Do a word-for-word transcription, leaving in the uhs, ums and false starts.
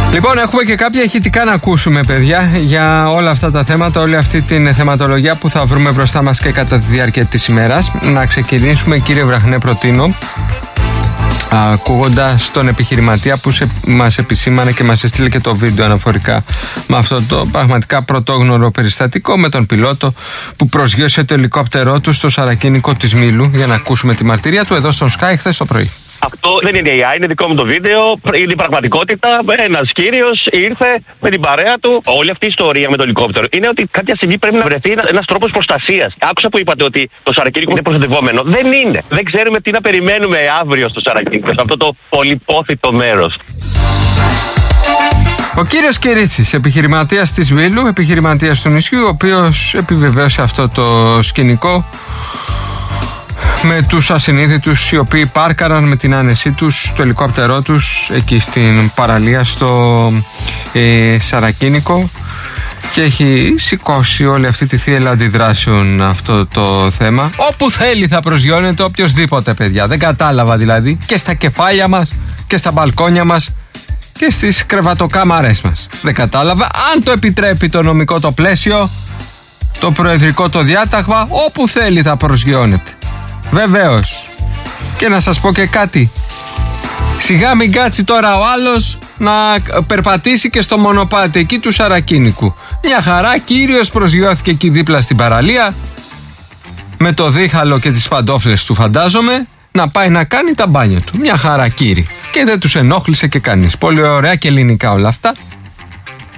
Λοιπόν, έχουμε και κάποια ηχητικά να ακούσουμε, παιδιά, για όλα αυτά τα θέματα, όλη αυτή την θεματολογία που θα βρούμε μπροστά μας και κατά τη διάρκεια της ημέρας. Να ξεκινήσουμε, κύριε Βραχνέ, προτείνω, ακούγοντας τον επιχειρηματία που σε, μας επισήμανε και μας έστειλε και το βίντεο αναφορικά με αυτό το πραγματικά πρωτόγνωρο περιστατικό, με τον πιλότο που προσγείωσε το ελικόπτερό του στο σαρακίνικο της Μήλου, για να ακούσουμε τη μαρτυρία του εδώ στον Sky χθες το πρωί. Αυτό δεν είναι έι άι, είναι δικό μου το βίντεο, είναι η πραγματικότητα. Ένας κύριος ήρθε με την παρέα του. Όλη αυτή η ιστορία με το ελικόπτερο είναι ότι κάποια στιγμή πρέπει να βρεθεί ένας τρόπος προστασίας. Άκουσα που είπατε ότι το σαρακίνικο είναι προστατευόμενο. Δεν είναι. Δεν ξέρουμε τι να περιμένουμε αύριο στο σαρακίνικο, σε αυτό το πολυπόθητο μέρος. Ο κύριος Κυρίτσης, επιχειρηματίας της Βήλου, επιχειρηματίας του νησιού, ο οποίος επιβεβαίωσε αυτό το σκηνικό με τους ασυνείδητους οι οποίοι πάρκαραν με την άνεσή τους το ελικόπτερό τους εκεί στην παραλία στο ε, Σαρακίνικο, και έχει σηκώσει όλη αυτή τη θύελλα αντιδράσεων αυτό το θέμα. Όπου θέλει θα προσγειώνεται οποιοσδήποτε, παιδιά. Δεν κατάλαβα δηλαδή, και στα κεφάλια μας και στα μπαλκόνια μας και στις κρεβατοκάμαρες μας. Δεν κατάλαβα. Αν το επιτρέπει το νομικό το πλαίσιο, το προεδρικό το διάταγμα, όπου θέλει θα προσγειώνεται. Βεβαίως. Και να σας πω και κάτι. Σιγά μην κάτσει τώρα ο άλλος να περπατήσει και στο μονοπάτι εκεί του Σαρακίνικου. Μια χαρά, κύριος προσγειώθηκε εκεί δίπλα στην παραλία με το δίχαλο και τις παντόφλες του, φαντάζομαι, να πάει να κάνει τα μπάνια του. Μια χαρά, κύριε. Και δεν τους ενόχλησε και κανείς. Πολύ ωραία και ελληνικά όλα αυτά.